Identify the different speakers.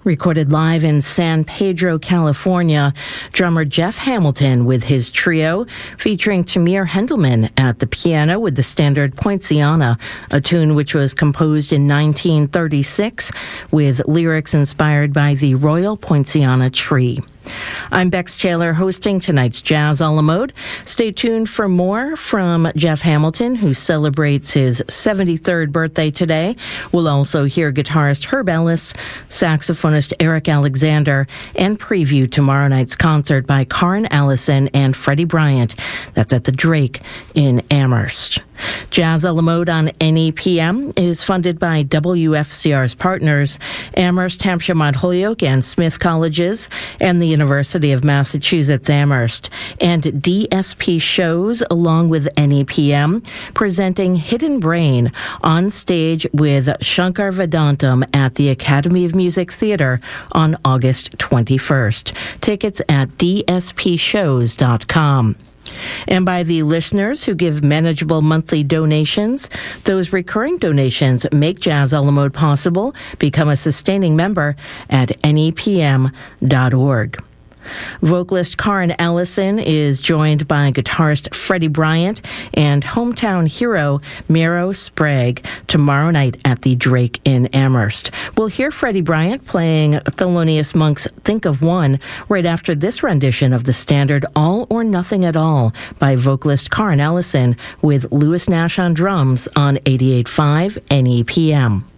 Speaker 1: Recorded live in San Pedro, California, drummer Jeff Hamilton with his trio, featuring Tamir Hendelman at the piano with the standard Poinciana, a tune which was composed in 1936 with lyrics inspired by the Royal Poinciana tree. I'm Bex Taylor, hosting tonight's Jazz a la Mode. Stay tuned for more from Jeff Hamilton, who celebrates his 73rd birthday today. We'll also hear guitarist Herb Ellis, saxophonist Eric Alexander, and preview tomorrow night's concert by Karen Allison and Freddie Bryant. That's at the Drake in Amherst. Jazz a la Mode on NEPM is funded by WFCR's partners, Amherst, Hampshire, Mount Holyoke, and Smith Colleges, and the University of Massachusetts Amherst, and DSP Shows along with NEPM, presenting Hidden Brain on stage with Shankar Vedantam at the Academy of Music Theater on August 21st. Tickets at dspshows.com. And by the listeners who give manageable monthly donations. Those recurring donations make Jazz a la Mode possible. Become a sustaining member at nepm.org. Vocalist Karen Allison is joined by guitarist Freddie Bryant and hometown hero Miro Sprague tomorrow night at the Drake in Amherst. We'll hear Freddie Bryant playing Thelonious Monk's Think of One right after this rendition of the standard All or Nothing at All by vocalist Karen Allison with Louis Nash on drums on 88.5 NEPM.